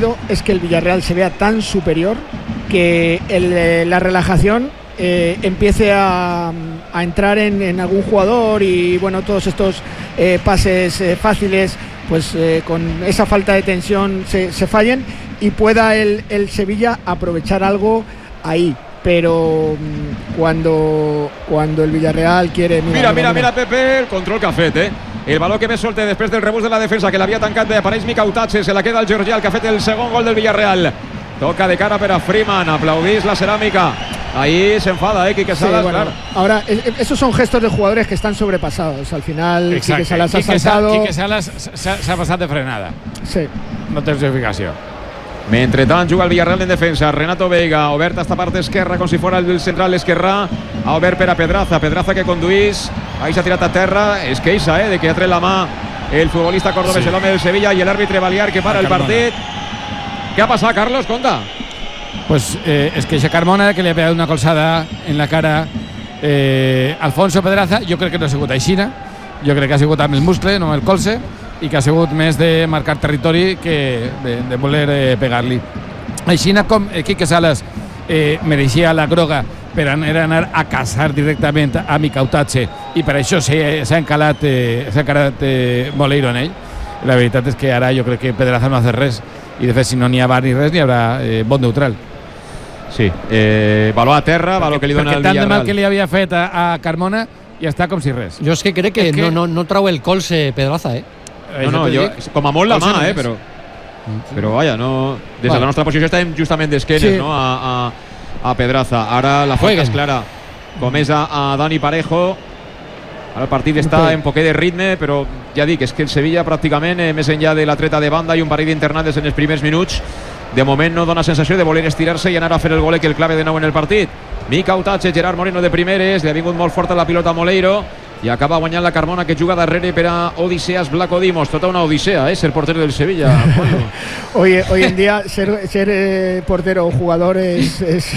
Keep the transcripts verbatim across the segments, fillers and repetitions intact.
partido es que el Villarreal se vea tan superior que el, eh, la relajación eh, empiece a, a entrar en, en algún jugador y bueno, todos estos eh, pases eh, fáciles, pues eh, con esa falta de tensión se, se fallen y pueda el, el Sevilla aprovechar algo ahí. Pero cuando, cuando el Villarreal quiere... Mira, mira, mira, mira Pepe, el control que ha fet, eh? El baló que ve solte després del rebús de la defensa, que l'havia tancat bé, apareix Micautache, se la queda el Georgià, el que ha fet el segon gol del Villarreal. Toca de cara per a Freeman, aplaudís la ceràmica. Ahí se enfada, eh, Quique Salas, sí, bueno, claro. Ahora, esos son gestos de jugadores que están sobrepasados. Al final, exacte. Quique Salas Quique ha saltado... Quique Salas s'ha passat de frenada. Sí. No té justificació. Mentrestant juga el Villarreal en defensa. Renato Veiga, obert a esta part esquerra com si fora el central esquerrà. Ha obert per a Pedraza, Pedraza que conduís. Ahí s'ha tirat a terra. Es queixa, eh, de que ha tret la mà el futbolista cordobès, sí. El home del Sevilla, i l'àrbitre Baliar que para el partit. Què ha passat, Carlos? Conta. Pues eh, es que Carmona, que li ha pegat una colzada en la cara eh, Alfonso Pedraza, jo crec que no ha sigut aixina, jo crec que ha sigut amb el muscle, no amb el colze, i que ha sigut més de marcar territori que de, de voler eh, pegar-li. Aixina com eh, Quique Salas eh, mereixia la groga per anar a caçar directament a Micautache, i per això s'ha encalat, eh, s'ha encalat eh, Moleiro en ell. La veritat és que ara jo crec que Pedraza no ha fet res, i de fet si no n'hi ha bar ni res n'hi haurà eh, bon neutral. Sí, eh, baló a terra, baló que li dona el Villarreal. Perquè tant de mal que li havia fet a, a Carmona i està com si res. Jo és que crec que, que... No, no, no trau el colze Pedraza, eh? No, no, jo, com a molt la mà, eh, però... Però vaja, no... Des de la nostra posició estàvem justament d'esquenes, sí. No? A, a, a Pedraza. Ara la falta és clara. Com és a, a Dani Parejo. Ara el partit està en poquet de ritme, però ja dic, és que el Sevilla pràcticament, eh, més enllà de la treta de banda i un parell d'internades en els primers minuts, de moment no dona sensació de voler estirar-se i anar a fer el gol que el clave de nou en el partit. Micautache, Gerard Moreno de primeres, li ha vingut molt forta la pilota a Moleiro i acaba guanyant la Carmona, que juga darrere per a Odiseas Vlachodimos. Tota una odisea, eh, ser portero del Sevilla. hoy, hoy en día ser, ser eh, portero o jugador es, es,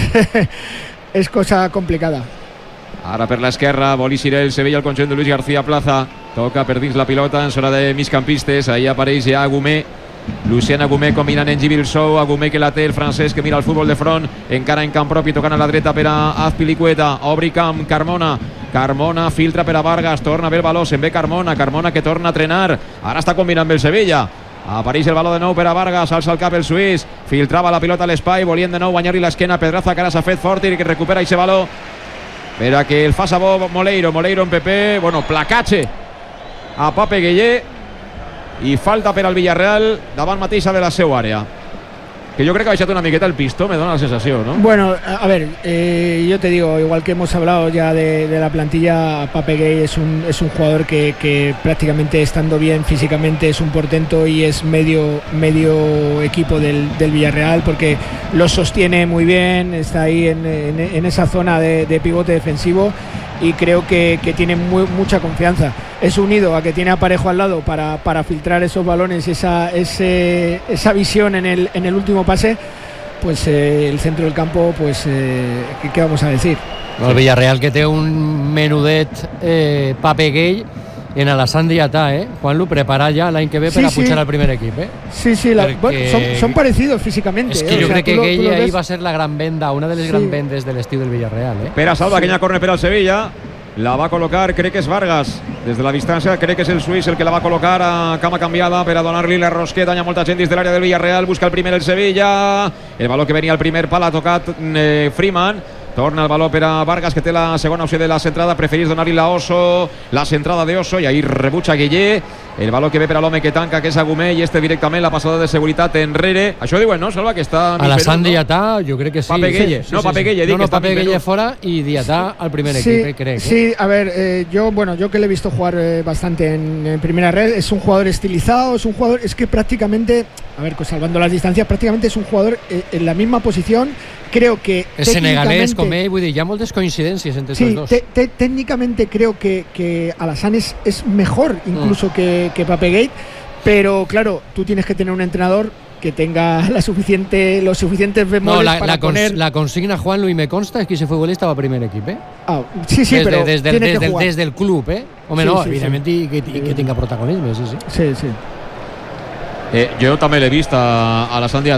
es cosa complicada. Ara per l'esquerra, vol eixir el Sevilla, el conjunt de Luis García Plaza. Toca per dins la pilota en zona de migcampistes. Ahí apareix ja Agumé. Lucien Agumé combinant en Gibil Sou. Agumé que la té el francès, que mira el futbol de front, encara en camp propi, tocant a la dreta per a Azpilicueta. Obri camp, Carmona. Carmona filtra per a Vargas, torna a ver el baló, se'n ve Carmona. Carmona que torna a trenar. Ara està combinant amb el Sevilla. Apareix el baló de nou per a Vargas, alça el cap el suís, filtrava la pilota a l'espai, volien de nou guanyar-li l'esquena a Pedraza, que ara s'ha fet fort i que recupera aquest baló per a que el fa sabó Moleiro. Moleiro en P P, bueno, placatge a Pape Gueye i falta per al Villarreal davant mateixa de la seva àrea, que yo creo que ha echado una miqueta el pisto, me da la sensación, ¿no? Bueno, a ver, eh, yo te digo, igual que hemos hablado ya de, de la plantilla, Pape Gueye es un, es un jugador que, que prácticamente estando bien físicamente es un portento y es medio, medio equipo del, del Villarreal, porque lo sostiene muy bien, está ahí en, en, en esa zona de, de pivote defensivo y creo que, que tiene muy, mucha confianza. Es unido a que tiene a Parejo al lado para, para filtrar esos balones, esa, ese, esa visión en el, en el último pase, pues eh, el centro del campo, pues eh, ¿qué, ¿qué vamos a decir? El Villarreal que té un menudet eh, Pape Gueye en Alassane Diatà, eh? Juanlu, preparar ja l'any que ve per sí, a pujar sí. al primer equip, eh? Sí, sí, la, bueno, son, son parecidos físicamente. És que eh? jo o sea, crec que lo, Gueye ahí ves... va ser la gran venda, una de les sí. grans vendes de l'estiu del Villarreal, eh? Pere Salva, sí. aquella corner per al Sevilla. La va a colocar, crec que és Vargas. Des de la distància, crec que és el suís el que la va a col·locar a cama canviada per a donar-li la rosqueta. Hi ha molta gent dins de l'àrea del Villarreal. Busca el primer el Sevilla. El baló que venia al primer pal ha tocat eh, Freeman. Torna el baló per a Vargas, que té la segona opció de la centrada. Preferís donar-li la Oso, la centrada de Oso, i ahí rebutja Guillé. El baló que ve per a l'home que tanca, que és Agumé, i este directament la passada de seguretat enrere. Això diuen, no, Salva, que està... Alassane Diatà, jo crec que sí. Pape Gueye, sí, no, sí, Pape sí. Gueye. No, no, que Pape Gueye fora y Diatà al primer sí, equipo, crec. ¿eh? Sí, a ver, eh, yo, bueno, yo que le he visto jugar eh, bastante en, en primera red, es un jugador estilizado, es un jugador, es que prácticamente, a ver, pues salvando las distancias, prácticamente es un jugador eh, en la misma posición. Creo que és senegalès com ell, vull dir, hi ha moltes coincidències entre sí, tots dos. Te, te, técnicamente creo que, que Alassane es, es mejor incluso mm. que, que Pape Gueye, pero claro, tú tienes que tener un entrenador que tenga la suficiente, los suficientes bemoles no, la, para la poner... Cons, la consigna, Juan Luis, me consta, es que ese futbolista va a primer equipo, ¿eh? Ah, sí, sí, desde, pero desde, tiene desde, que jugar. desde el club, ¿eh? Home, sí, no, sí, evidentment, sí. I que, i que tenga protagonisme, sí, sí. Sí, sí. Eh, jo també l'he vist a, a la Sandia